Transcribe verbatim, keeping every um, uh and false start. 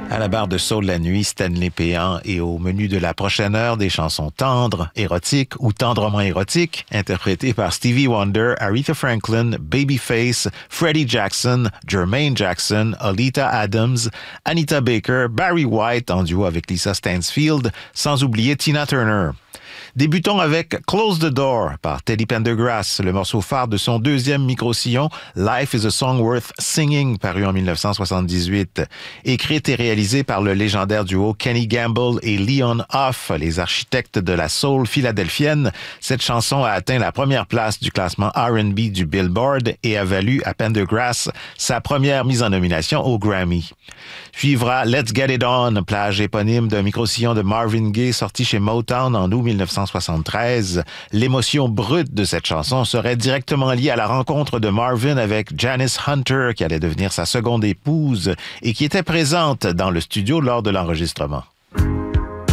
À la barre de Soul la nuit, Stanley Péan, et au menu de la prochaine heure, des chansons tendres, érotiques ou tendrement érotiques, interprétées par Stevie Wonder, Aretha Franklin, Babyface, Freddie Jackson, Jermaine Jackson, Oleta Adams, Anita Baker, Barry White en duo avec Lisa Stansfield, sans oublier Tina Turner. Débutons avec Close the Door par Teddy Pendergrass, le morceau phare de son deuxième micro-sillon Life is a Song Worth Singing, paru en dix-neuf cent soixante-dix-huit. Écrite et réalisée par le légendaire duo Kenny Gamble et Leon Huff, les architectes de la soul philadelphienne, cette chanson a atteint la première place du classement R and B du Billboard et a valu à Pendergrass sa première mise en nomination au Grammy. Suivra Let's Get It On, plage éponyme d'un micro-sillon de Marvin Gaye sorti chez Motown en août dix-neuf cent soixante-treize. L'émotion brute de cette chanson serait directement liée à la rencontre de Marvin avec Janice Hunter, qui allait devenir sa seconde épouse et qui était présente dans le studio lors de l'enregistrement.